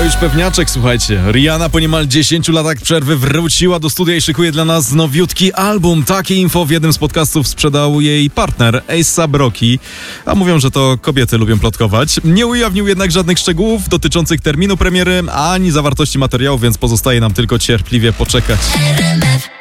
już pewniaczek, słuchajcie. Rihanna po niemal 10 latach przerwy wróciła do studia i szykuje dla nas nowiutki album. Takie info w jednym z podcastów sprzedał jej partner A$AP Rocky. A mówią, że to kobiety lubią plotkować. Nie ujawnił jednak żadnych szczegółów dotyczących terminu premiery, ani zawartości materiału, więc pozostaje nam tylko cierpliwie poczekać. RMF